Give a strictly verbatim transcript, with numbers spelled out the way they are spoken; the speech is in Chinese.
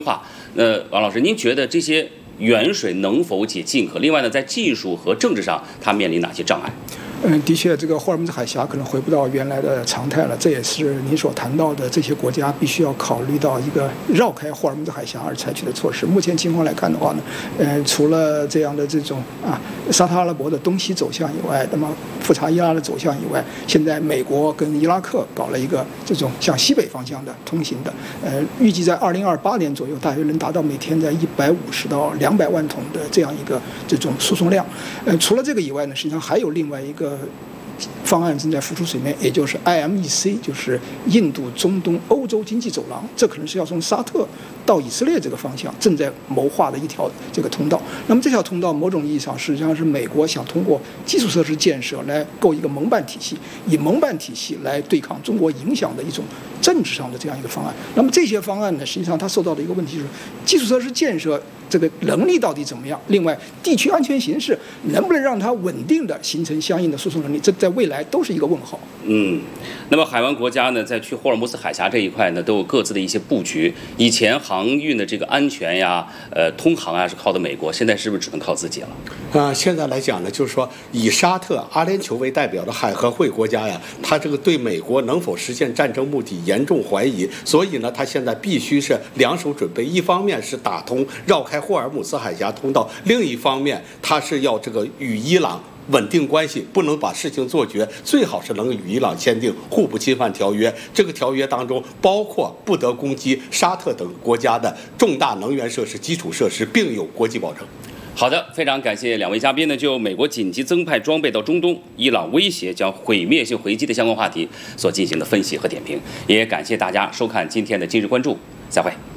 话。那王老师，您觉得这些远水能否解近渴？另外呢，在技术和政治上，它面临哪些障碍？ 嗯，的确，这个霍尔木兹海峡可能回不到原来的常态了，这也是您所谈到的这些国家必须要考虑到一个绕开霍尔木兹海峡而采取的措施。目前情况来看的话呢，呃，除了这样的这种啊沙特阿拉伯的东西走向以外，那么富察伊拉的走向以外，现在美国跟伊拉克搞了一个这种向西北方向的通行的，呃，预计在二零二八年左右，大约能达到每天在一百五十到两百万桶的这样一个这种输送量。呃，除了这个以外呢，实际上还有另外一个方案正在浮出水面，也就是 I M E C， 就是印度、中东、欧洲经济走廊，这可能是要从沙特到以色列这个方向正在谋划的一条这个通道。那么这条通道某种意义上实际上是美国想通过基础设施建设来构一个盟办体系，以盟办体系来对抗中国影响的一种政治上的这样一个方案。那么这些方案呢，实际上它受到的一个问题就是基础设施建设这个能力到底怎么样？另外，地区安全形势能不能让它稳定的形成相应的输送能力？这在未来都是一个问号。 嗯，那么海湾国家呢，在去霍尔木兹海峡这一块呢，都有各自的一些布局。以前航运的这个安全呀，呃，通航啊，是靠的美国，现在是不是只能靠自己了？ 啊、呃，现在来讲呢，就是说以沙特、阿联酋为代表的海合会国家呀，它这个对美国能否实现战争目的严重怀疑，所以呢，它现在必须是两手准备，一方面是打通绕开霍尔木兹海峡通道，另一方面它是要这个与伊朗稳定关系，不能把事情做绝，最好是能与伊朗签订互不侵犯条约。这个条约当中包括不得攻击沙特等国家的重大能源设施、基础设施，并有国际保证。 好的，非常感谢两位嘉宾呢，就美国紧急增派装备到中东，伊朗威胁将毁灭性回击的相关话题所进行的分析和点评，也感谢大家收看今天的今日关注，再会。